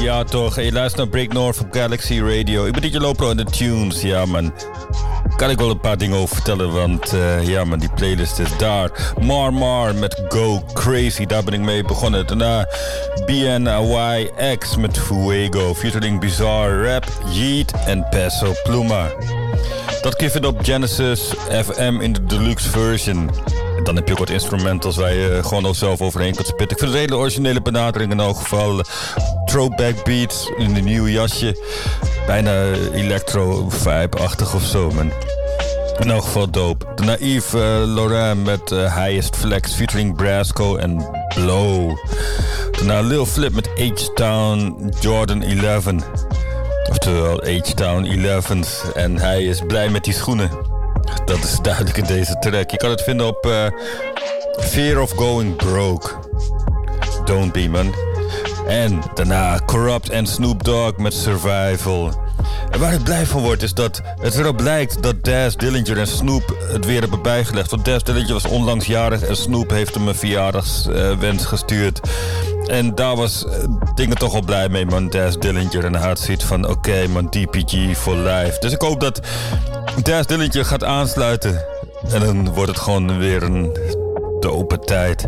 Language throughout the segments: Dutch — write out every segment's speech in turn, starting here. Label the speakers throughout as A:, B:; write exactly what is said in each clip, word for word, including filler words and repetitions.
A: Ja toch, en je luistert naar Break North op Galaxy Radio. Ik ben D J Lopro in de tunes, ja man. Kan ik wel een paar dingen over vertellen, want uh, ja man, die playlist is daar. Mar Mar met Go Crazy, daar ben ik mee begonnen. Daarna B N Y X met Fuego, featuring Bizarre Rap, Yeet en Peso Pluma. Dat kun je vinden op Genesis F M in de deluxe version. En dan heb je ook wat instrumentals waar je gewoon al zelf overheen kunt spitten. Ik vind het een hele originele benadering in elk geval. Throwback beats in een nieuw jasje. Bijna electro-vibe-achtig of zo, man. In elk geval dope. Daarna Yves uh, Laurent met uh, Highest Flex featuring Brasco en Blow. Daarna Lil Flip met H-Town Jordan elf. Oftewel H-Town elf. En hij is blij met die schoenen. Dat is duidelijk in deze track. Je kan het vinden op uh, Fear of Going Broke. Don't be, man. En daarna Corrupt en Snoop Dogg met Survival. En waar ik blij van word is dat het erop lijkt dat Daz Dillinger en Snoop het weer hebben bijgelegd. Want Daz Dillinger was onlangs jarig en Snoop heeft hem een verjaardagswens uh, gestuurd. En daar was uh, dingen toch al blij mee, man. Daz Dillinger en hij had zoiets van oké okay, man, D P G for life. Dus ik hoop dat Daz Dillinger gaat aansluiten. En dan wordt het gewoon weer een dope tijd.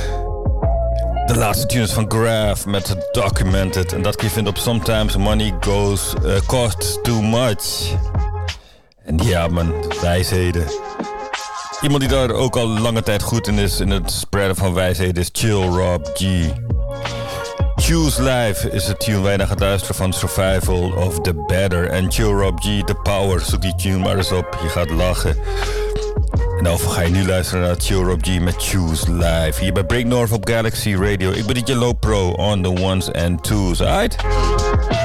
A: De laatste tunes van Graph met Documented. En dat kun je vinden op Sometimes Money Goes uh, Costs Too Much. En ja man, wijsheden. Iemand die daar ook al lange tijd goed in is in het spreiden van wijsheden is Chill Rob G. Choose Life is de tune waar je naar gaat luisteren van Survival of the Better. En Chill Rob G, The Power, zoek die tune maar eens op. Je gaat lachen. En dan ga je nu luisteren naar Chill Rob G met Choose Life. Hier bij Break North op Galaxy Radio. Ik ben D J Lopro on the ones and twos, alright?